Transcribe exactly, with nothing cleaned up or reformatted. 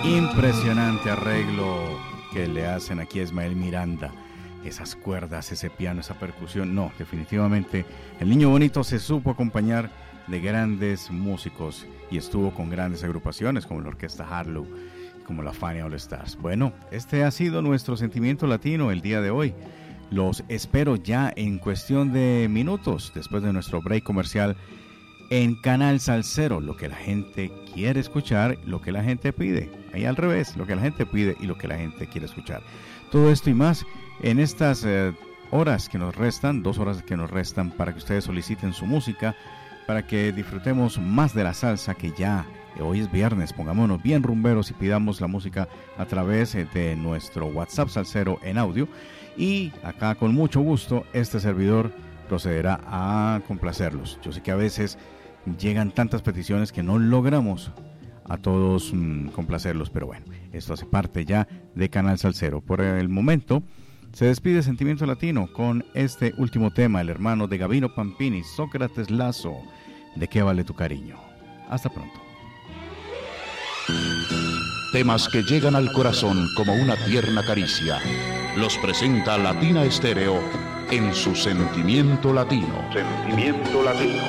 Impresionante arreglo que le hacen aquí a Ismael Miranda. Esas cuerdas, ese piano, esa percusión. No, definitivamente el Niño Bonito se supo acompañar de grandes músicos y estuvo con grandes agrupaciones como la Orquesta Harlow, como la Fania All Stars. Bueno, este ha sido nuestro sentimiento latino el día de hoy. Los espero ya en cuestión de minutos después de nuestro break comercial en Canal Salsero, lo que la gente quiere escuchar, lo que la gente pide. Ahí al revés, lo que la gente pide y lo que la gente quiere escuchar. Todo esto y más en estas eh, horas que nos restan, dos horas que nos restan para que ustedes soliciten su música, para que disfrutemos más de la salsa, que ya hoy es viernes. Pongámonos bien rumberos y pidamos la música a través de nuestro WhatsApp Salsero en audio. Y acá con mucho gusto este servidor procederá a complacerlos. Yo sé que a veces llegan tantas peticiones que no logramos a todos mmm, complacerlos, pero bueno, esto hace parte ya de Canal Salsero. Por el momento se despide Sentimiento Latino con este último tema, el hermano de Gabino Pampini, Sócrates Lazo, ¿de qué vale tu cariño? Hasta pronto. Temas que llegan al corazón como una tierna caricia. Los presenta Latina Estéreo en su Sentimiento Latino. Sentimiento Latino.